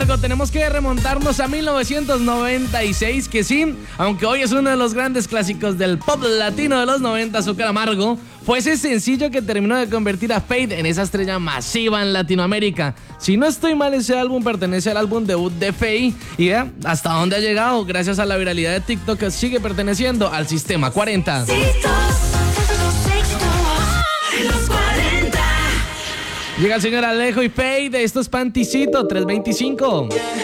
Amargo, tenemos que remontarnos a 1996, que sí, aunque hoy es uno de los grandes clásicos del pop latino de los 90, Azúcar Amargo, fue ese sencillo que terminó de convertir a Feid en esa estrella masiva en Latinoamérica. Si no estoy mal, ese álbum pertenece al álbum debut de Feid y vea hasta dónde ha llegado. Gracias a la viralidad de TikTok sigue perteneciendo al Sistema 40. Llega el señor Alejo y Feid de estos Panticito 325.